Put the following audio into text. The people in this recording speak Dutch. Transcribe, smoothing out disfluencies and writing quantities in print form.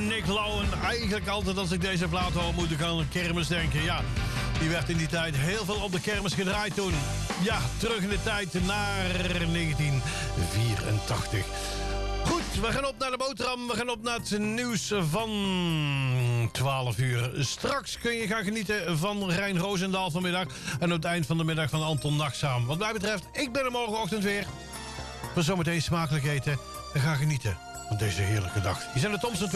Nick Lowen. Eigenlijk altijd als ik deze plaat hoor moet ik aan een kermis denken. Ja, die werd in die tijd heel veel op de kermis gedraaid toen. Ja, terug in de tijd naar 1984. Goed, we gaan op naar de boterham. We gaan op naar het nieuws van 12 uur. Straks kun je gaan genieten van Rijn Roosendaal vanmiddag. En aan het eind van de middag van Anton Nachtzaam. Wat mij betreft, ik ben er morgenochtend weer. Maar zometeen smakelijk eten en ga genieten van deze heerlijke dag. Hier zijn de Thompson